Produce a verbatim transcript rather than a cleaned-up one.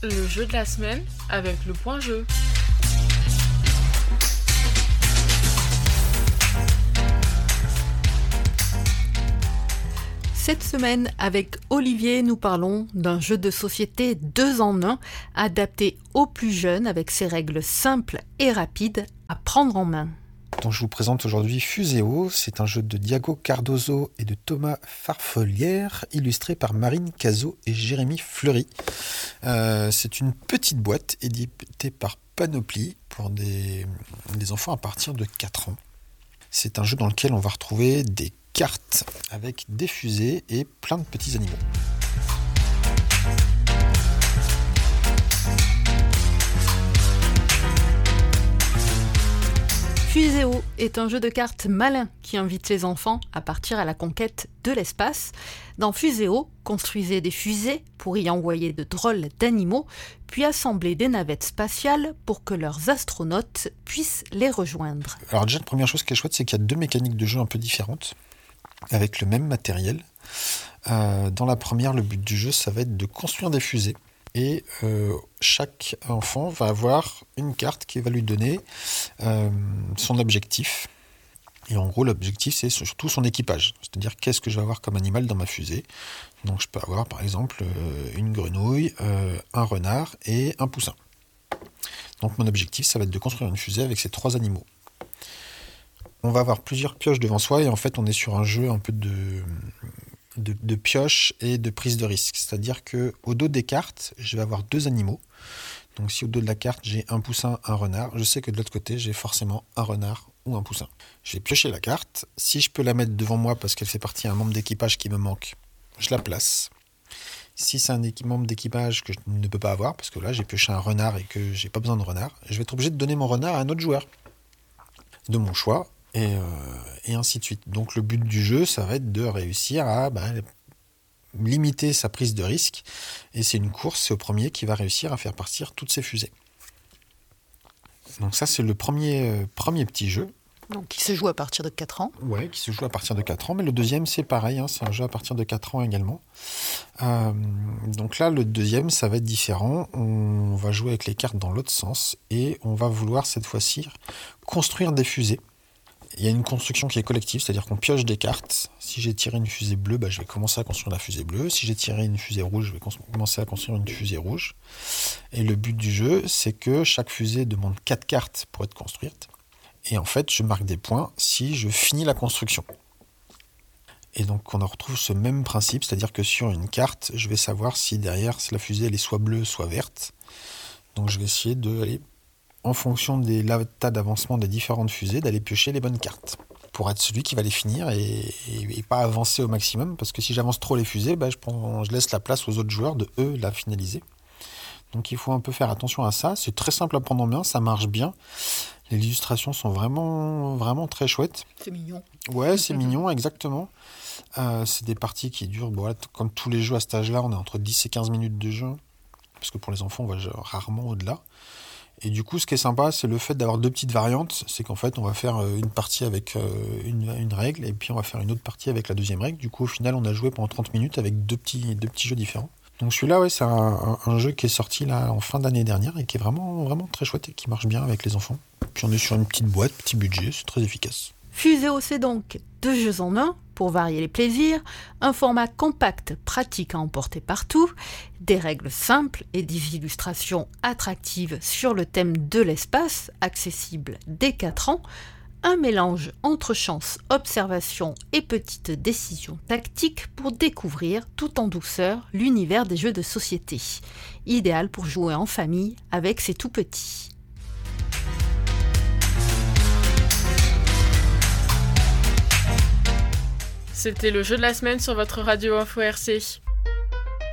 Le jeu de la semaine avec le point jeu. Cette semaine, avec Olivier, nous parlons d'un jeu de société deux en un, adapté aux plus jeunes avec ses règles simples et rapides à prendre en main. Donc je vous présente aujourd'hui Fuseo. C'est un jeu de Diago Cardozo et de Thomas Farfolière, illustré par Marine Cazot et Jérémy Fleury. Euh, c'est une petite boîte éditée par Panoply pour des, des enfants à partir de quatre ans. C'est un jeu dans lequel on va retrouver des cartes avec des fusées et plein de petits animaux. Fuseo est un jeu de cartes malin qui invite les enfants à partir à la conquête de l'espace. Dans Fuseo, construisez des fusées pour y envoyer de drôles d'animaux, puis assembler des navettes spatiales pour que leurs astronautes puissent les rejoindre. Alors déjà, la première chose qui est chouette, c'est qu'il y a deux mécaniques de jeu un peu différentes, avec le même matériel. Euh, dans la première, le but du jeu, ça va être de construire des fusées. Et euh, chaque enfant va avoir une carte qui va lui donner euh, son objectif. Et en gros, l'objectif, c'est surtout son équipage. C'est-à-dire, qu'est-ce que je vais avoir comme animal dans ma fusée. Donc, je peux avoir, par exemple, euh, une grenouille, euh, un renard et un poussin. Donc, mon objectif, ça va être de construire une fusée avec ces trois animaux. On va avoir plusieurs pioches devant soi et en fait, on est sur un jeu un peu de... De, de pioche et de prise de risque. C'est-à-dire qu'au dos des cartes, je vais avoir deux animaux. Donc si au dos de la carte, j'ai un poussin, un renard, je sais que de l'autre côté, j'ai forcément un renard ou un poussin. Je vais piocher la carte. Si je peux la mettre devant moi parce qu'elle fait partie d'un membre d'équipage qui me manque, je la place. Si c'est un équi- membre d'équipage que je ne peux pas avoir, parce que là, j'ai pioché un renard et que j'ai pas besoin de renard, je vais être obligé de donner mon renard à un autre joueur de mon choix. Et, euh, et ainsi de suite. Donc le but du jeu, ça va être de réussir à bah, limiter sa prise de risque. Et c'est une course, c'est au premier qui va réussir à faire partir toutes ses fusées. Donc ça, c'est le premier, euh, premier petit jeu. Donc qui se joue à partir de quatre ans. Ouais, qui se joue à partir de quatre ans. Mais le deuxième, c'est pareil, hein, c'est un jeu à partir de quatre ans également. Euh, donc là, le deuxième, ça va être différent. On va jouer avec les cartes dans l'autre sens. Et on va vouloir cette fois-ci construire des fusées. Il y a une construction qui est collective, c'est-à-dire qu'on pioche des cartes. Si j'ai tiré une fusée bleue, bah, je vais commencer à construire la fusée bleue. Si j'ai tiré une fusée rouge, je vais commencer à construire une fusée rouge. Et le but du jeu, c'est que chaque fusée demande quatre cartes pour être construite. Et en fait, je marque des points si je finis la construction. Et donc, on en retrouve ce même principe, c'est-à-dire que sur une carte, je vais savoir si derrière, la fusée elle est soit bleue, soit verte. Donc, je vais essayer de aller... en fonction des tas d'avancement des différentes fusées, d'aller piocher les bonnes cartes pour être celui qui va les finir et, et, et pas avancer au maximum, parce que si j'avance trop les fusées, bah, je, prends, je laisse la place aux autres joueurs de eux la finaliser. Donc il faut un peu faire attention à ça. C'est très simple à prendre en main, ça marche bien. Les illustrations sont vraiment, vraiment très chouettes. C'est mignon. Ouais, c'est mignon, exactement. Euh, c'est des parties qui durent, bon, là, comme tous les jeux à cet âge-là, on est entre dix et quinze minutes de jeu, parce que pour les enfants, on va rarement au-delà. Et du coup, ce qui est sympa, c'est le fait d'avoir deux petites variantes. C'est qu'en fait, on va faire une partie avec une, une règle, et puis on va faire une autre partie avec la deuxième règle. Du coup, au final, on a joué pendant trente minutes avec deux petits, deux petits jeux différents. Donc celui-là, ouais, c'est un, un, un jeu qui est sorti là, en fin d'année dernière et qui est vraiment, vraiment très chouette et qui marche bien avec les enfants. Puis on est sur une petite boîte, petit budget, c'est très efficace. Fuseo, c'est donc deux jeux en un pour varier les plaisirs, un format compact, pratique à emporter partout, des règles simples et des illustrations attractives sur le thème de l'espace, accessible dès quatre ans, un mélange entre chance, observation et petites décisions tactiques pour découvrir tout en douceur l'univers des jeux de société, idéal pour jouer en famille avec ses tout-petits. C'était le jeu de la semaine sur votre radio Info R C.